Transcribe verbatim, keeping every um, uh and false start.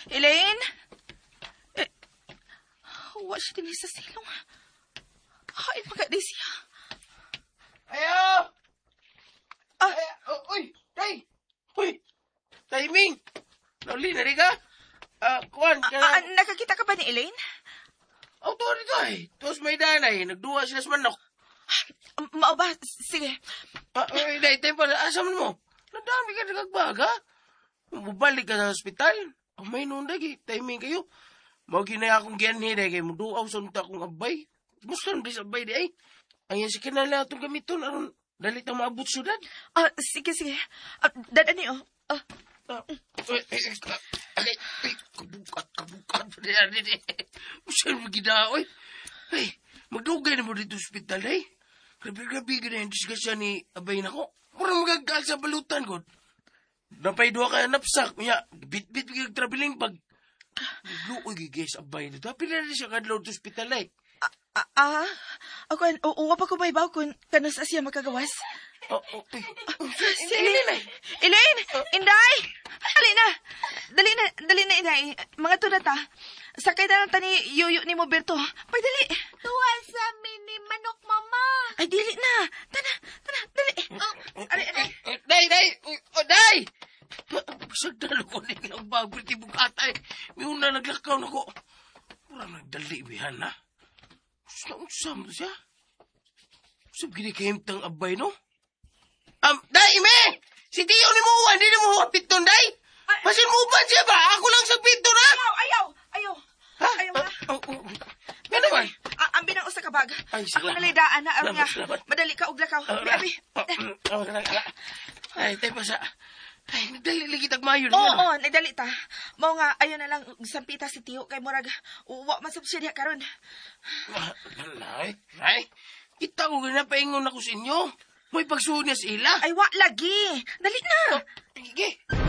Elaine? Eh, wa siya din sa silong. Ay, maganda siya. Ayaw! Ah. Ay, oh, uy, tay! Uy, timing! Nauli na rin ka? Ah, kuwan, ka Ah, ah, nakakita ka ba ni Elaine? Oh, to dito ay. Tapos may danay, nagduwa sila sa manok. Mao ba? Sige. Ah, uy, day, tayo pala, asam mo? Nadami ka nagagbaga. Mabalik ka sa hospital. Ang may nundag eh, timing kayo. Mga ginaya akong gianhin eh, kayo muduaw sa unta akong abay. Gusto nang bisa abay di ay. Ang yan si kinala itong gamiton, aron dalit ang maabot syudad. Ah, sige, sige. Ah, dadani, oh. Ah. Ah, uy, ay, ay, ay, ay, kabukat, kabukat pa na yan eh. Saan mo ginaoy? Ay, magdugay na mo dito sa hospital eh. Grabe-grabe ka na yung disgasya ni abay na ko. Murang magagal sa balutan ko. Napay duwa ka napsak. Maya, bit-bit ka traveling pag... Luoy gigay sa abay nito. Pila na siya kadlaw sa hospital eh. Ah, ah, ako, uwa pa ko may baw kung kanas siya makagawas. Oh, oh, ay. Si Elaine! Elaine! Inday! Dali na! Dali na, dali na, Inday. Mga tunata. Sakay na lang tani yuyo ni Moberto. Pagdali. Tuwa sa mini manok, mama. Ay, dili na. Tana, tana, dali. Ari, ari. Day, day! Oh, day! Pasagdalo ko na yung bago ti bukatay. May una naglakaw na ko. Murang nagdali, bihan na. Saan mo siya? Saan ginikahimtang abay, no? Um, day, ime! Si Tio ni mo uwan, di na mo hapit ton, day! Masin mo upan siya ba? Ako lang sa pinto na! Ayaw, ayaw, ayaw. Ha? Ayaw na. Oh, oh, oh. Ano naman? Ah, ang binang usa ka bag. Ay, Ako salamat. nalidaan na aron nga. Salamat, salamat. Madali ka og lakaw. Oh, Abi. oh, oh, ay, tayo pa sa... Ay, nagdali lagi tagmayo Oo, niya. oo, nagdali ta. Mao nga ayo na lang sampita si Tiyo kay murag uwa man sab siya diha karon. Ay, ay, kita ko na paingon ako sa inyo. May pagsuon niya sila. Ay wa lagi. Dali na. Sige.